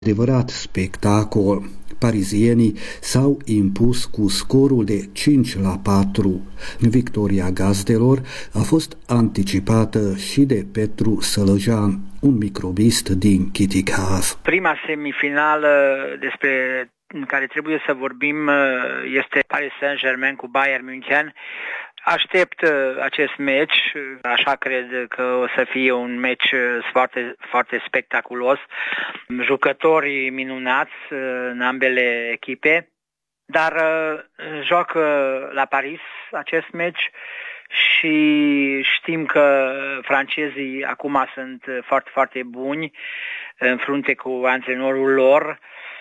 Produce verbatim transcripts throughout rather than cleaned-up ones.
Adevărat spectacol. Parizienii s-au impus cu scorul de cinci la patru. Victoria gazdelor a fost anticipată și de Petru Sălăjan, un microbist din Chiticaz. Prima semifinală despre care trebuie să vorbim este Paris Saint-Germain cu Bayern München. Aștept acest meci, așa cred că o să fie un meci foarte, foarte spectaculos. Jucători minunați în ambele echipe, dar joacă la Paris acest meci și știm că francezii acum sunt foarte, foarte buni în frunte cu antrenorul lor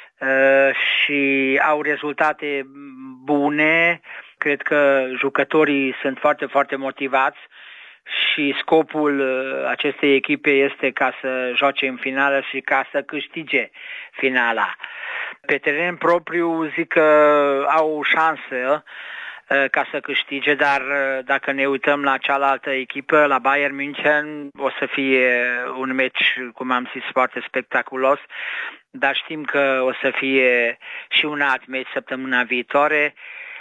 și au rezultate bune. Cred că jucătorii sunt foarte, foarte motivați și scopul acestei echipe este ca să joace în finală și ca să câștige finala. Pe teren propriu zic că au o șansă ca să câștige, dar dacă ne uităm la cealaltă echipă, la Bayern München, o să fie un meci, cum am zis, foarte spectaculos, dar știm că o să fie și un alt meci săptămâna viitoare.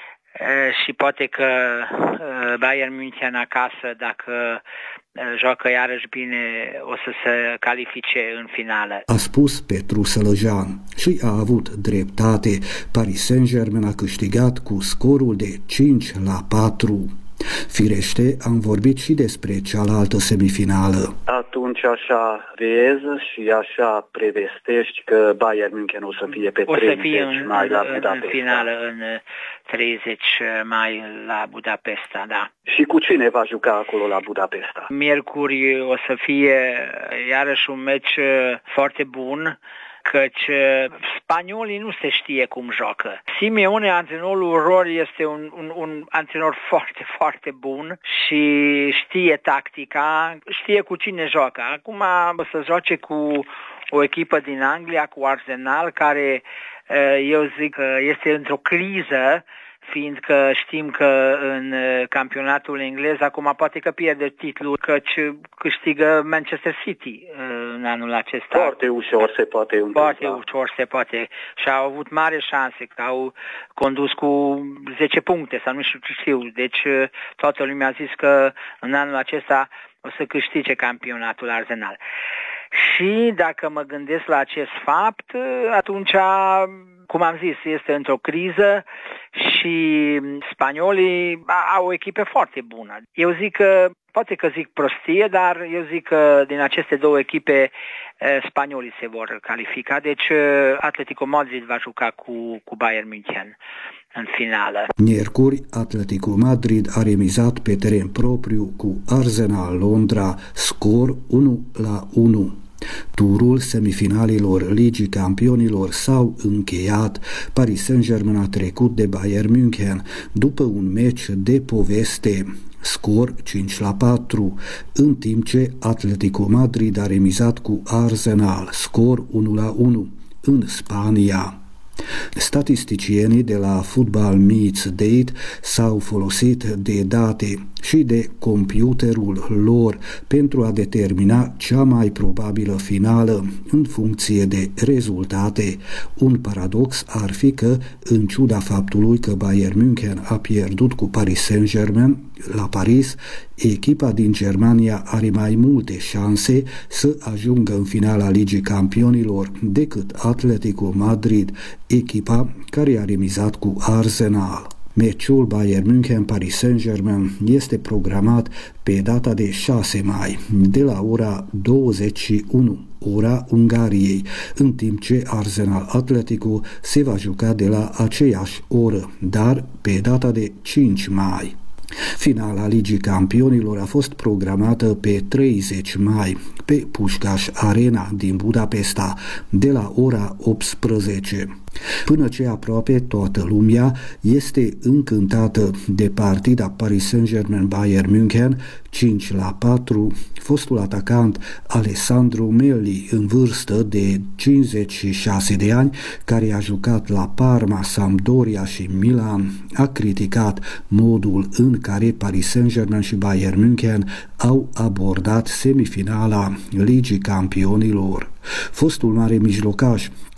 Și poate că Bayern München acasă, dacă joacă iarăși bine, o să se califice în finală. A spus Petru Sălăjan și a avut dreptate. Paris Saint-Germain a câștigat cu scorul de cinci la patru. Firește, am vorbit și despre cealaltă semifinală. Atunci așa vezi și așa prevestești că Bayern München o să fie pe o să treizeci fie în, mai la în, Budapesta. În finală, în treizeci mai la Budapesta, da. Și cu cine va juca acolo la Budapesta? Miercuri o să fie iarăși un meci foarte bun, căci spaniolii nu se știe cum joacă. Simeone, antrenorul lor, este un, un, un antrenor foarte, foarte bun și știe tactica, știe cu cine joacă. Acum o să joace cu o echipă din Anglia, cu Arsenal, care eu zic că este într-o criză, fiindcă știm că în campionatul englez acum poate că pierde titlul, căci câștigă Manchester City în anul acesta. Foarte ușor se poate întâmpla. Foarte ușor se poate. Și au avut mare șanse, că au condus cu zece puncte sau nu știu ce știu. Deci toată lumea a zis că în anul acesta o să câștige campionatul Arsenal. Și dacă mă gândesc la acest fapt, atunci, cum am zis, este într-o criză și spaniolii au o echipă foarte bună. Eu zic că, poate că zic prostie, dar eu zic că din aceste două echipe spaniolii se vor califica. Deci Atletico Madrid va juca cu, cu Bayern München în finală. Miercuri, Atletico Madrid a remizat pe teren propriu cu Arsenal Londra, scor unu la unu. Turul semifinalilor Ligii Campionilor s-au încheiat. Paris Saint-Germain a trecut de Bayern München după un meci de poveste, scor cinci la patru, în timp ce Atletico Madrid a remizat cu Arsenal, scor unu la unu, în Spania. Statisticienii de la Football Meets Date s-au folosit de date și de computerul lor pentru a determina cea mai probabilă finală în funcție de rezultate. Un paradox ar fi că, în ciuda faptului că Bayern München a pierdut cu Paris Saint-Germain la Paris, echipa din Germania are mai multe șanse să ajungă în finala Ligii Campionilor decât Atletico Madrid, echipa care a remizat cu Arsenal. Meciul Bayern München-Paris Saint-Germain este programat pe data de șase mai, de la ora douăzeci și unu, ora Ungariei, în timp ce Arsenal Atletico se va juca de la aceeași oră, dar pe data de cinci mai. Finala Ligii Campionilor a fost programată pe treizeci mai pe Pușcaș Arena din Budapesta de la ora optsprezece. Până ce aproape toată lumea este încântată de partida Paris Saint-Germain-Bayern München, cinci la patru, fostul atacant Alessandro Melli, în vârstă de cincizeci și șase de ani, care a jucat la Parma, Sampdoria și Milan, a criticat modul în care Paris Saint-Germain și Bayern München au abordat semifinala Ligii Campionilor. Fostul mare mijlocaș